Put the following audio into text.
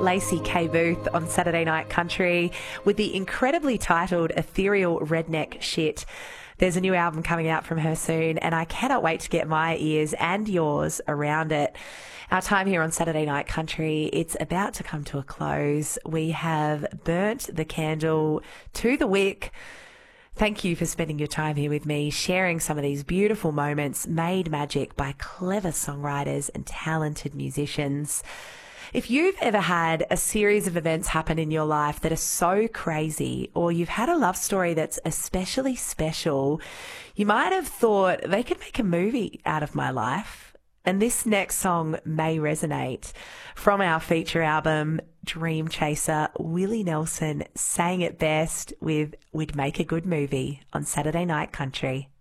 Lacey K. Booth on Saturday Night Country with the incredibly titled Ethereal Redneck Shit. There's a new album coming out from her soon, and I cannot wait to get my ears and yours around it. Our time here on Saturday Night Country, it's about to come to a close. We have burnt the candle to the wick. Thank you for spending your time here with me, sharing some of these beautiful moments made magic by clever songwriters and talented musicians. If you've ever had a series of events happen in your life that are so crazy, or you've had a love story that's especially special, you might have thought they could make a movie out of my life. And this next song may resonate. From our feature album, Dream Chaser, Willie Nelson sang it best with "We'd Make a Good Movie" on Saturday Night Country.